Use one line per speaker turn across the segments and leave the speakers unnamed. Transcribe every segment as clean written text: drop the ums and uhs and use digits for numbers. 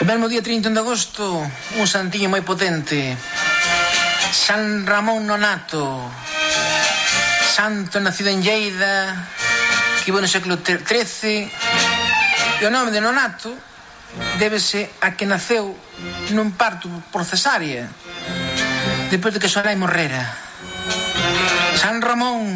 O mesmo día 31 de agosto, un santiño moi potente, San Ramón Nonato, santo nacido en Lleida, que vive no século XIII, e o nome de Nonato débese a que naceu nun parto por cesárea, depois de que súa nai morrera. San Ramón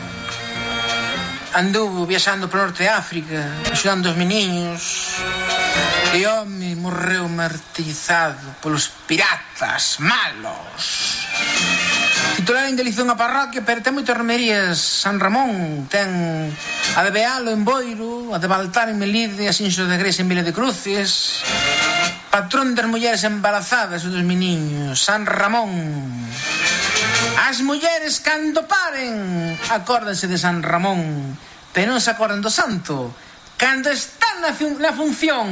anduvo viaxando polo norte de África, axudando os meniños, e home morreu martirizado polos piratas malos. Titular en Galicia unha parroquia, pero ten moitas romerías. San Ramón ten a de Bealo en Boiro, a de Baltar en Melide, a Sinxo de Grés en Vila de Cruces, patrón das mulleres embarazadas e dos meniños. San Ramón. As mulleres cando paren acórdense de San Ramón, pero non se acordan do santo cando están na función.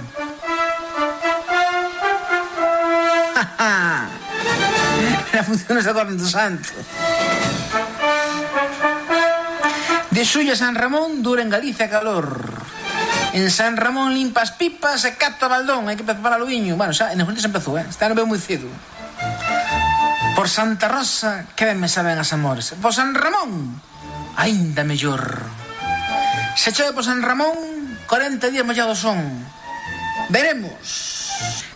Na función non se acordan do santo. De xullo a San Ramón dura en Galicia calor. En San Ramón limpa as pipas e cata baldón. Hai que preparar o viño. Bueno, xa, en Junta se empezou, Este ano veo moi cedo. Por Santa Rosa, que ben me saben as amores. Por San Ramón, aínda mellor. Se chove por San Ramón, 40 días mollados son. Veremos